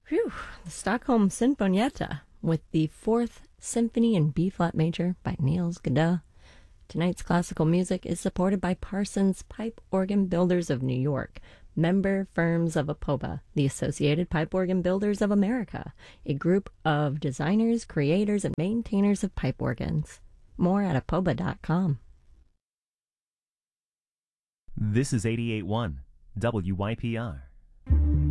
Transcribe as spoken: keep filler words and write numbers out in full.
Whew, the Stockholm Sinfonietta with the Fourth Symphony in B-flat major by Niels Gade. Tonight's classical music is supported by Parsons Pipe Organ Builders of New York, member firms of APOBA, the Associated Pipe Organ Builders of America, a group of designers, creators, and maintainers of pipe organs. More at apoba dot com. This is eighty-eight point one W Y P R.